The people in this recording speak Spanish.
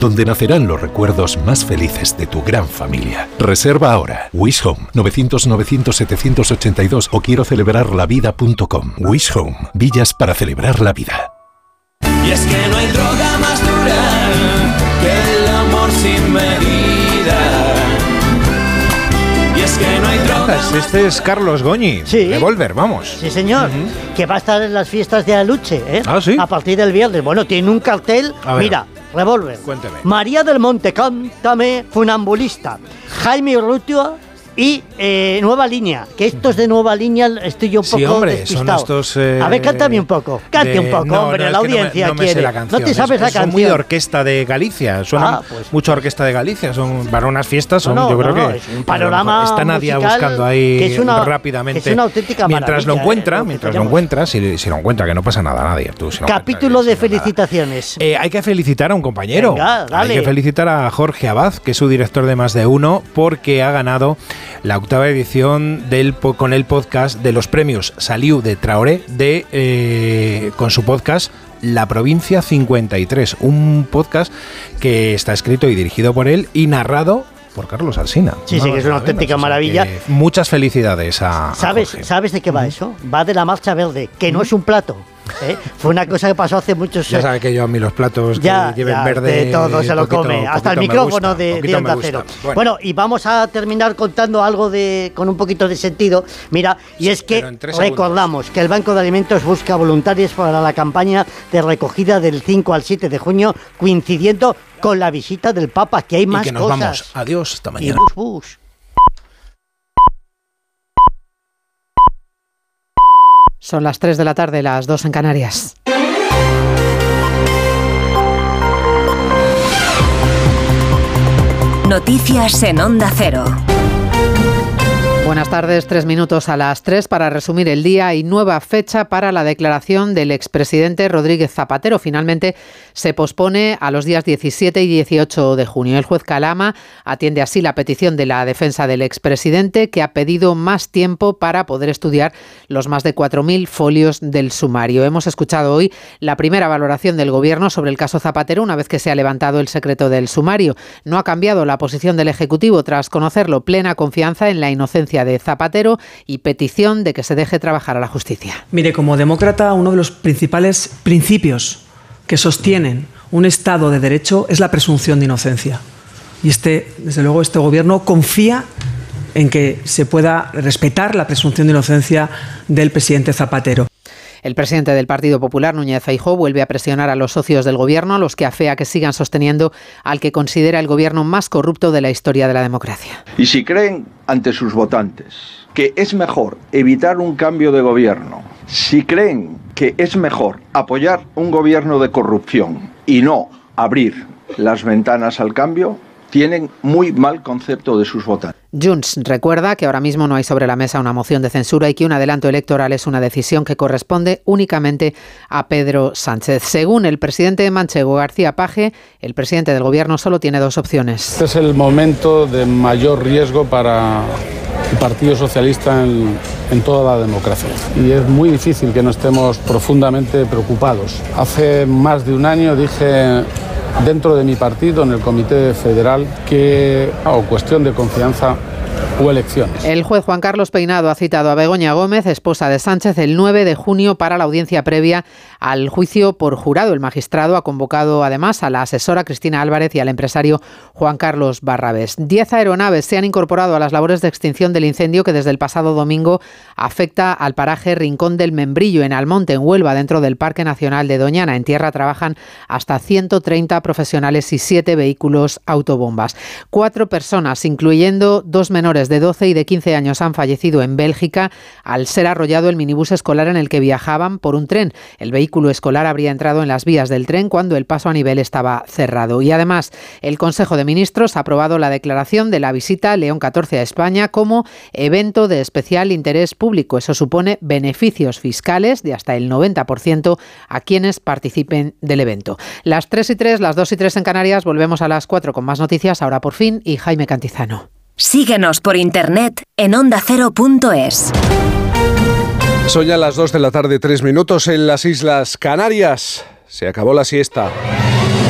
donde nacerán los recuerdos más felices de tu gran familia. Reserva ahora. Wish Home, 900-900-782 o quiero celebrarlavida.com. Wish Home, villas para celebrar la vida. Y es que no hay droga más dura que el amor sin medida. Y es que no hay droga. Este es Carlos Goñi. Sí. Revolver, vamos. Sí, señor. Que va a estar en las fiestas de Aluche, ¿eh? Ah, ¿sí? A partir del viernes. Bueno, tiene un cartel. Mira, Revolver. Cuénteme. María del Monte, cántame, funambulista. Jaime Urrutia y Nueva Línea. Que estos de Nueva Línea estoy yo un poco despistado. Son estos... A ver, cántame un poco. Cante un poco, hombre, la audiencia no me quiere. sé la canción. No te sabes la canción. Son muy de orquesta de Galicia. Suenan mucho a orquesta de Galicia. Son para unas fiestas. Yo creo que es un panorama está Nadia musical buscando ahí que es rápidamente. Es una auténtica mientras lo maravilla, encuentra, si lo encuentra, que no pasa nada, Nadia. Capítulo de felicitaciones. Hay que felicitar a un compañero. Venga, dale. Hay que felicitar a Jorge Abad, que es su director de Más de Uno, porque ha ganado la 8ª edición con el podcast de los premios Saliu de Traoré con su podcast La Provincia 53, un podcast que está escrito y dirigido por él y narrado por Carlos Alsina. Sí, que es una auténtica maravilla. Muchas felicidades a Jorge. ¿Sabes de qué va eso? Va de la Marcha Verde, que no es un plato. Fue una cosa que pasó hace muchos años. Ya sabe que yo a mí los platos que lleven verde de todo se lo come, hasta el micrófono de Onda Cero. Bueno, y vamos a terminar contando algo con un poquito de sentido. Mira, y es que recordamos que el Banco de Alimentos busca voluntarios para la campaña de recogida del 5 al 7 de junio, coincidiendo con la visita del Papa, que hay más que nos cosas. Vamos. Adiós, hasta mañana. Y bus. Son las 3 de la tarde, las 2 en Canarias. Noticias en Onda Cero. Buenas tardes, 3 minutos a las 3 para resumir el día y nueva fecha para la declaración del expresidente Rodríguez Zapatero. Finalmente se pospone a los días 17 y 18 de junio. El juez Calama atiende así la petición de la defensa del expresidente, que ha pedido más tiempo para poder estudiar los más de 4.000 folios del sumario. Hemos escuchado hoy la primera valoración del Gobierno sobre el caso Zapatero una vez que se ha levantado el secreto del sumario. No ha cambiado la posición del Ejecutivo tras conocerlo. Plena confianza en la inocencia de Zapatero y petición de que se deje trabajar a la justicia. Mire, como demócrata, uno de los principales principios que sostienen un Estado de Derecho es la presunción de inocencia. Y desde luego, este Gobierno confía en que se pueda respetar la presunción de inocencia del presidente Zapatero. El presidente del Partido Popular, Núñez Feijóo, vuelve a presionar a los socios del Gobierno, a los que afea que sigan sosteniendo al que considera el Gobierno más corrupto de la historia de la democracia. Y si creen ante sus votantes que es mejor evitar un cambio de gobierno, si creen que es mejor apoyar un gobierno de corrupción y no abrir las ventanas al cambio, tienen muy mal concepto de sus votantes. Junts recuerda que ahora mismo no hay sobre la mesa una moción de censura y que un adelanto electoral es una decisión que corresponde únicamente a Pedro Sánchez. Según el presidente manchego García Page, el presidente del Gobierno solo tiene 2 opciones. Este es el momento de mayor riesgo para el Partido Socialista en toda la democracia. Y es muy difícil que no estemos profundamente preocupados. Hace más de un año dije dentro de mi partido, en el Comité Federal, que cuestión de confianza o elecciones. El juez Juan Carlos Peinado ha citado a Begoña Gómez, esposa de Sánchez, el 9 de junio para la audiencia previa al juicio por jurado. El magistrado ha convocado además a la asesora Cristina Álvarez y al empresario Juan Carlos Barrabés. 10 aeronaves se han incorporado a las labores de extinción del incendio que desde el pasado domingo afecta al paraje Rincón del Membrillo, en Almonte, en Huelva, dentro del Parque Nacional de Doñana. En tierra trabajan hasta 130 profesionales y 7 vehículos autobombas. 4 personas, incluyendo 2 menores de 12 y de 15 años, han fallecido en Bélgica al ser arrollado el minibús escolar en el que viajaban por un tren. El vehículo escolar habría entrado en las vías del tren cuando el paso a nivel estaba cerrado. Y además, el Consejo de Ministros ha aprobado la declaración de la visita León XIV a España como evento de especial interés público. Eso supone beneficios fiscales de hasta el 90% a quienes participen del evento. Las 3:03, las 2:03 en Canarias. Volvemos a las 4 con más noticias. Ahora por fin, y Jaime Cantizano. Síguenos por internet en ondacero.es. Son ya las 2 de la tarde, 3 minutos en las Islas Canarias. Se acabó la siesta.